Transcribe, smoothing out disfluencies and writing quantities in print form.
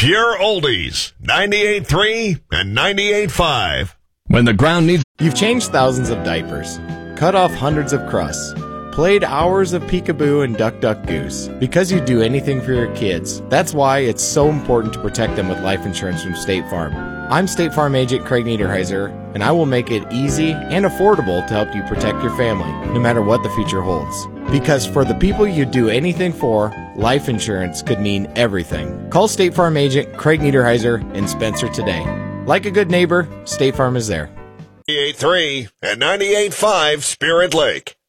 Pure Oldies, 98.3 and 98.5. When the ground needs... You've changed thousands of diapers, cut off hundreds of crusts, played hours of peekaboo and duck duck goose. Because you do anything for your kids, that's why it's so important to protect them with life insurance from State Farm. I'm State Farm agent Craig Niederheiser, and I will make it easy and affordable to help you protect your family, no matter what the future holds. Because for the people you do anything for, life insurance could mean everything. Call State Farm agent Craig Niederheiser in Spencer today. Like a good neighbor, State Farm is there. 98.3 and 98.5 Spirit Lake.